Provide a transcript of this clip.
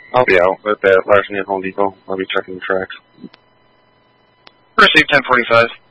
I'll be out at that Larson and Home Depot. I'll be checking the tracks. Received 1045.